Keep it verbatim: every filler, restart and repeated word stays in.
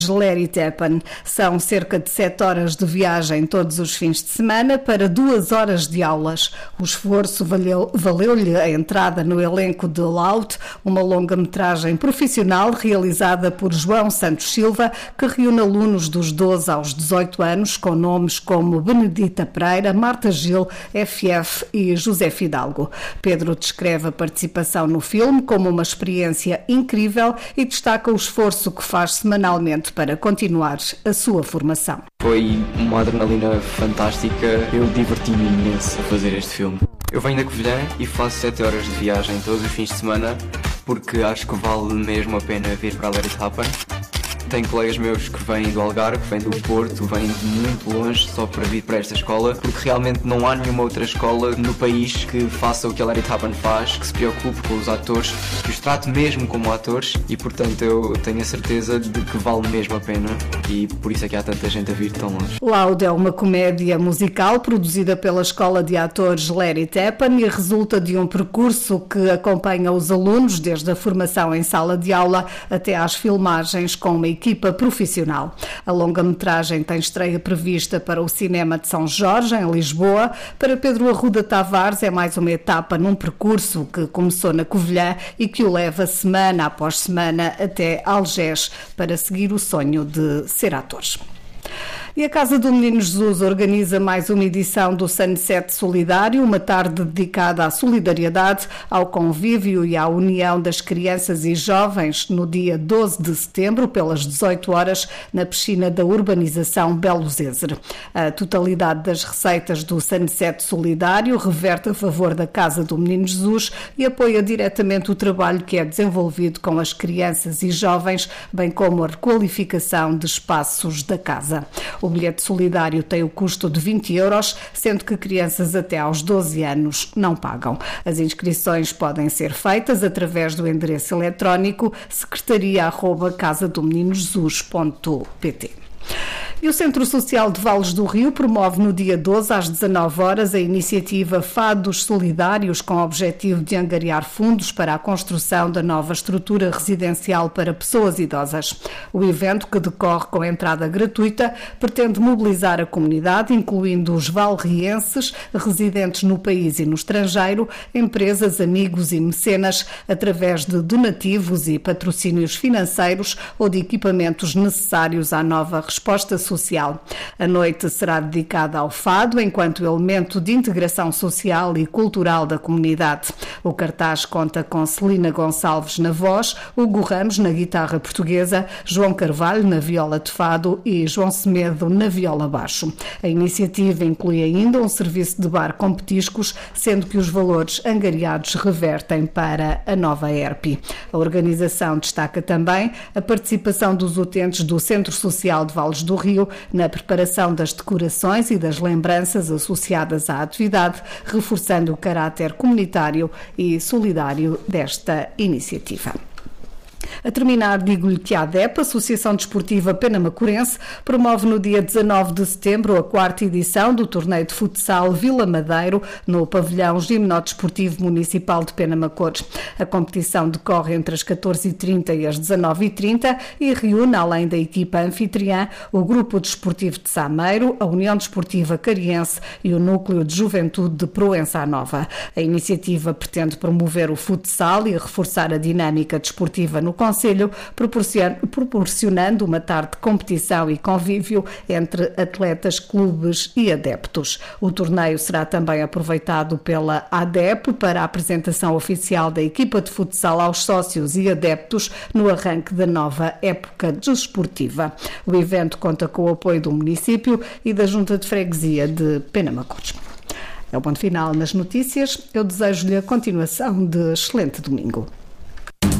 Let It Happen. São cerca de sete horas de viagem todos os fins de semana para duas horas de aulas. O esforço valeu, valeu-lhe a entrada no elenco de Loud, uma longa-metragem profissional realizada por João Santos Silva, que reúne alunos dos doze aos dezoito anos com nomes como Benedita Pereira, Marta Gil, F F e José Fidalgo. Pedro descreve a participação no filme como uma experiência incrível e destaca o esforço que faz semanalmente para continuar a sua formação. Foi uma adrenalina fantástica, eu diverti-me imenso a fazer este filme. Eu venho da Covilhã e faço sete horas de viagem todos os fins de semana porque acho que vale mesmo a pena vir para a Let It Happen. Tenho colegas meus que vêm do Algarve, que vêm do Porto, vêm de muito longe só para vir para esta escola, porque realmente não há nenhuma outra escola no país que faça o que a Let It Happen faz, que se preocupe com os atores, que os trate mesmo como atores e, portanto, eu tenho a certeza de que vale mesmo a pena e por isso é que há tanta gente a vir tão longe. Loud é uma comédia musical produzida pela Escola de Atores Let It Happen e resulta de um percurso que acompanha os alunos desde a formação em sala de aula até às filmagens com uma equipa profissional. A longa-metragem tem estreia prevista para o Cinema de São Jorge, em Lisboa. Para Pedro Arruda Tavares é mais uma etapa num percurso que começou na Covilhã e que o leva semana após semana até Algés para seguir o sonho de ser ator. E a Casa do Menino Jesus organiza mais uma edição do Sunset Solidário, uma tarde dedicada à solidariedade, ao convívio e à união das crianças e jovens no dia doze de setembro, pelas dezoito horas, na piscina da urbanização Belo Zezer. A totalidade das receitas do Sunset Solidário reverte a favor da Casa do Menino Jesus e apoia diretamente o trabalho que é desenvolvido com as crianças e jovens, bem como a requalificação de espaços da casa. O bilhete solidário tem o custo de vinte euros, sendo que crianças até aos doze anos não pagam. As inscrições podem ser feitas através do endereço eletrónico secretaria arroba casa do menino jesus ponto pt. E o Centro Social de Vales do Rio promove no dia doze, às dezanove horas, a iniciativa Fados Solidários, com o objetivo de angariar fundos para a construção da nova estrutura residencial para pessoas idosas. O evento, que decorre com entrada gratuita, pretende mobilizar a comunidade, incluindo os valrienses residentes no país e no estrangeiro, empresas, amigos e mecenas, através de donativos e patrocínios financeiros ou de equipamentos necessários à nova resposta social. Social. A noite será dedicada ao fado enquanto elemento de integração social e cultural da comunidade. O cartaz conta com Celina Gonçalves na voz, Hugo Ramos na guitarra portuguesa, João Carvalho na viola de fado e João Semedo na viola baixo. A iniciativa inclui ainda um serviço de bar com petiscos, sendo que os valores angariados revertem para a nova E R P. A organização destaca também a participação dos utentes do Centro Social de Vales do Rio na preparação das decorações e das lembranças associadas à atividade, reforçando o caráter comunitário e solidário desta iniciativa. A terminar, digo-lhe que a ADEP, Associação Desportiva Penamacurense, promove no dia dezanove de setembro a quarta edição do torneio de futsal Vila Madeiro, no pavilhão Gimnodesportivo Municipal de Penamacores. A competição decorre entre as catorze e trinta e as dezanove e trinta e reúne, além da equipa anfitriã, o Grupo Desportivo de Sameiro, a União Desportiva Cariense e o Núcleo de Juventude de Proença Nova. A iniciativa pretende promover o futsal e reforçar a dinâmica desportiva no Conselho, proporcionando uma tarde de competição e convívio entre atletas, clubes e adeptos. O torneio será também aproveitado pela ADEP para a apresentação oficial da equipa de futsal aos sócios e adeptos no arranque da nova época desportiva. O evento conta com o apoio do município e da Junta de Freguesia de Penamacores. É o ponto final nas notícias. Eu desejo-lhe a continuação de excelente domingo.